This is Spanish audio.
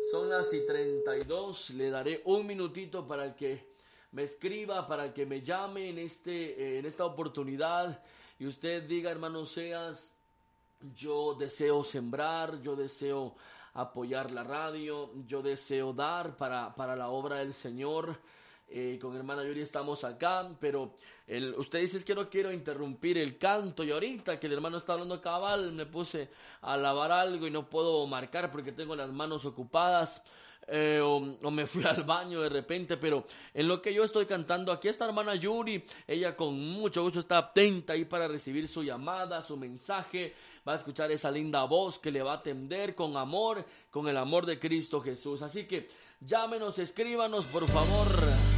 Son las y 32. Le daré un minutito para que me escriba, para que me llame en esta oportunidad y usted diga: hermano Seas, yo deseo sembrar, yo deseo apoyar la radio, yo deseo dar para la obra del Señor. Con hermana Yuri estamos acá, pero usted dice: es que no quiero interrumpir el canto, y ahorita que el hermano está hablando cabal me puse a lavar algo y no puedo marcar porque tengo las manos ocupadas. O me fui al baño de repente, pero en lo que yo estoy cantando, aquí está hermana Yuri, ella con mucho gusto está atenta ahí para recibir su llamada, su mensaje, va a escuchar esa linda voz que le va a atender con amor, con el amor de Cristo Jesús. Así que llámenos, escríbanos por favor.